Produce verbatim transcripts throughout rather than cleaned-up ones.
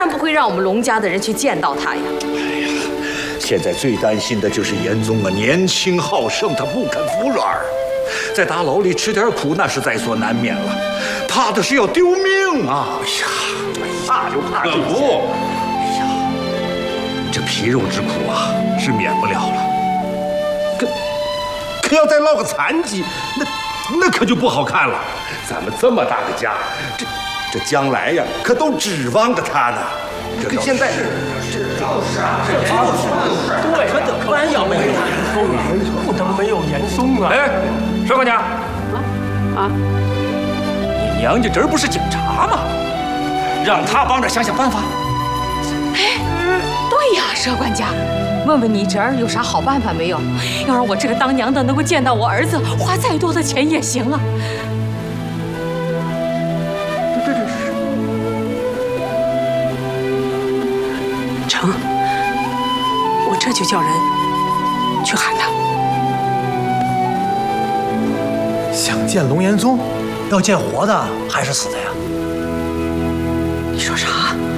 然不会让我们龙家的人去见到他呀。 哎呀，现在最担心的就是严宗啊，年轻好胜，他不肯服软儿，在大牢里吃点苦，那是在所难免了。怕的是要丢命啊！哎呀，怕就怕这不。哎呀，这皮肉之苦啊，是免不了了。可可要再落个残疾，那那可就不好看了。咱们这么大个家，这这将来呀，可都指望着他呢。这现在是就是啊，这就是对，可怎么要没有严嵩啊？不能没有严嵩啊！ 哎，薛管家， 啊啊！ 你娘家这儿不是警察吗？让他帮着想想办法。 哎，对呀，佘管家，问问你侄儿有啥好办法没有？要让我这个当娘的能够见到我儿子，花再多的钱也行啊。 这这是成，我这就叫人去喊他。 想见龙延宗，要见活的还是死的呀？ 你说啥？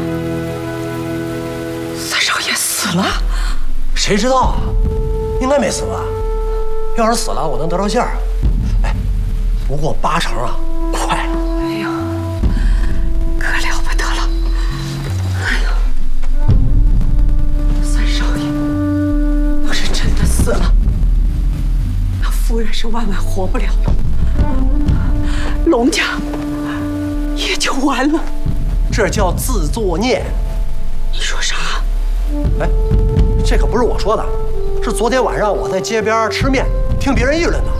三少爷死了？ 谁知道啊？应该没死吧？要是死了，我能得到信儿。哎，不过八成啊，快了。 哎呦，可了不得了！哎呦，三少爷要是真的死了，那夫人是万万活不了了，龙家也就完了。 这叫自作孽。 你说啥？ 哎，这可不是我说的，是昨天晚上我在街边吃面，听别人议论的。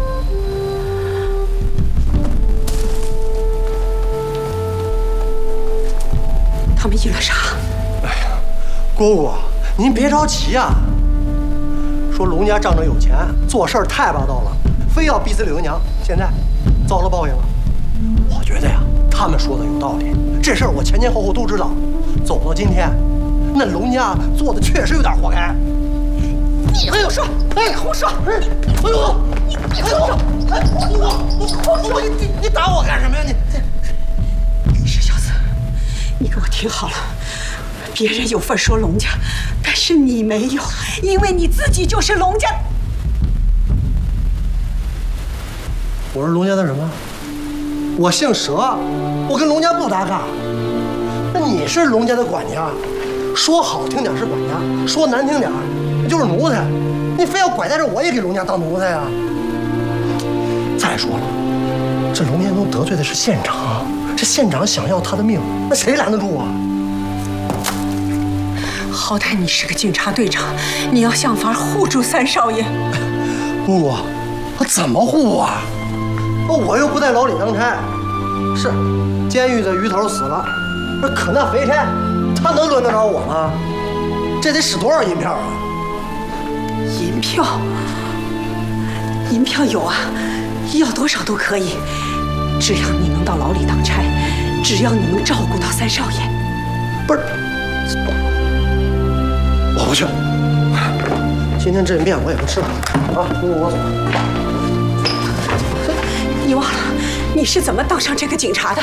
他们议论啥？ 哎呀，姑姑，您别着急呀。说龙家仗着有钱，做事儿太霸道了，非要逼死柳姨娘，现在遭了报应了。我觉得呀，他们说的有道理。这事儿我前前后后都知道，走到今天，那龙家做的确实有点活该。 你胡说！你胡说！ 哎呦， 你你胡说！ 哎，我我胡说！你你你打我干什么呀？你石小子，你给我听好了，别人有份说龙家，但是你没有，因为你自己就是龙家。 我是龙家的什么？我姓佘，我跟龙家不搭嘎。那你是龙家的管家，说好听点是管家，说难听点就是奴才。你非要拐带着我也给龙家当奴才啊？再说了，这龙延宗得罪的是县长，这县长想要他的命，那谁拦得住啊？ 好歹你是个警察队长，你要想法护住三少爷。 姑姑，我怎么护啊？我又不在牢里当差，是监狱的鱼头死了，可那肥差他能轮得着我吗？这得使多少银票啊？ 银票，银票有啊，要多少都可以，只要你能到牢里当差，只要你能照顾到三少爷。 不是，我不去，今天这面我也不吃了啊！姑姑，我走。 你忘了你是怎么当上这个警察的？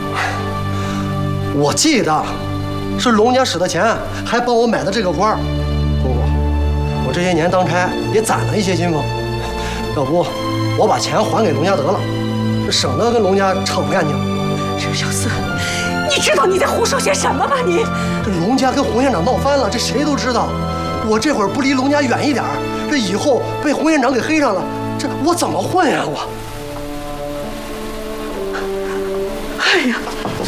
我记得是龙家使的钱，还帮我买的这个官。姑姑，我这些年当差也攒了一些薪俸，要不我把钱还给龙家得了，省得跟龙家扯不干净。 这小四，你知道你在胡说些什么吗？你这龙家跟洪县长闹翻了，这谁都知道。我这会儿不离龙家远一点，这以后被洪县长给黑上了，这我怎么混呀？我。 哎呀，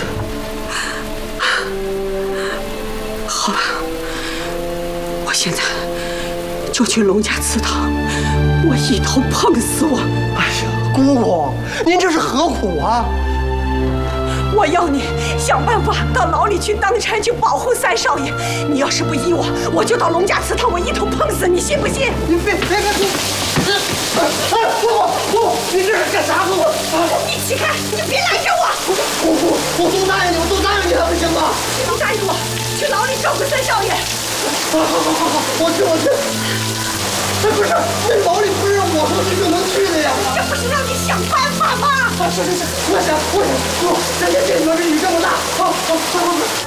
好吧，我现在就去龙家祠堂，我一头碰死我！ 哎呀，姑姑，您这是何苦啊？ 我要你想办法到牢里去当差，去保护三少爷。你要是不依我，我就到龙家祠堂，我一头碰死你，信不信？ 你别别别！哎，姑姑，姑姑，你这是干啥？姑姑， 你起开！你别拦着我！ 姑姑，我都答应你，我都答应你，还不行吗？ 你都答应我去牢里照顾三少爷。 好好好好好，我去我去。哎，不是，那牢里不是我说去就能去的呀。 这不是让你想办法吗？ 啊，是是是，我想我想，姑姑，这这这里边这雨这么大，好好好好。